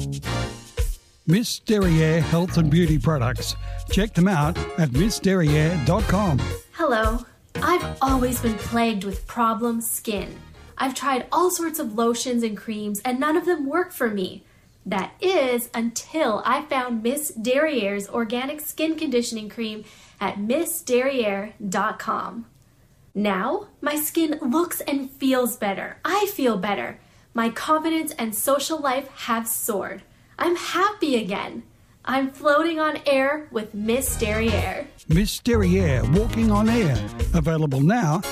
Miss Derriere Health and Beauty Products. Check them out at missderriere.com. Hello. I've always been plagued with problem skin. I've tried all sorts of lotions and creams and none of them work for me. That is until I found Miss Derriere's organic skin conditioning cream at missderriere.com. Now, my skin looks and feels better. I feel better. My confidence and social life have soared. I'm happy again. I'm floating on air with Miss Derriere. Miss Derriere Walking on Air. Available now